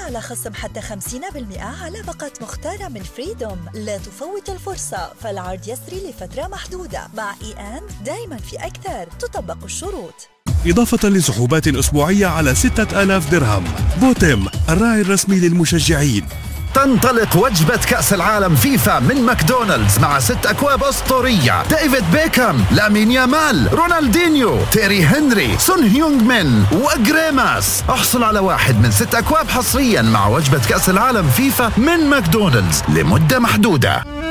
على خصم حتى 50% على باقة مختارة من فريدوم. لا تفوت الفرصة، فالعرض يسري لفترة محدودة. مع دايما في أكثر، تطبق الشروط. إضافة لسحوبات أسبوعية على 6000 درهم. بوتيم، الراعي الرسمي للمشجعين. تنطلق وجبة كأس العالم فيفا من ماكدونالدز مع 6 أكواب أسطورية: ديفيد بيكهام، لامين يامال، رونالدينيو، تيري هنري، سون هيونغ مين وغريماس. احصل على واحد من 6 أكواب حصريا مع وجبة كأس العالم فيفا من ماكدونالدز لمدة محدودة.